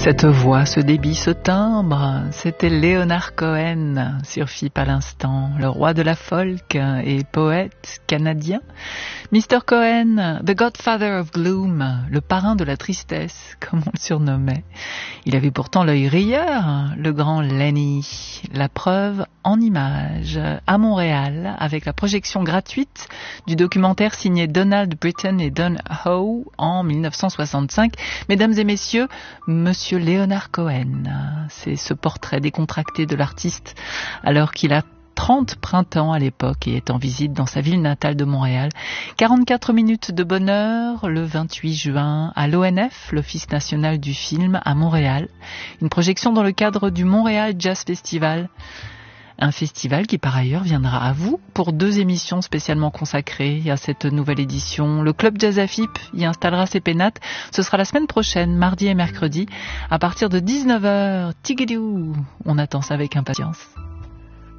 Cette voix, ce débit, ce timbre, c'était Leonard Cohen sur FIP à l'instant, le roi de la folk et poète canadien. Mr. Cohen, the Godfather of Gloom, le parrain de la tristesse, comme on le surnommait. Il avait pourtant l'œil rieur, le grand Lenny. La preuve en images, à Montréal, avec la projection gratuite du documentaire signé Donald Britton et Don Howe en 1965. Mesdames et messieurs, Monsieur Leonard Cohen, c'est ce portrait décontracté de l'artiste alors qu'il a 30 printemps à l'époque et est en visite dans sa ville natale de Montréal. 44 minutes de bonheur le 28 juin à l'ONF, l'Office national du film à Montréal. Une projection dans le cadre du Montréal Jazz Festival. Un festival qui par ailleurs viendra à vous pour 2 émissions spécialement consacrées à cette nouvelle édition. Le Club Jazz à FIP y installera ses pénates. Ce sera la semaine prochaine, mardi et mercredi, à partir de 19h. Tigidou, on attend ça avec impatience.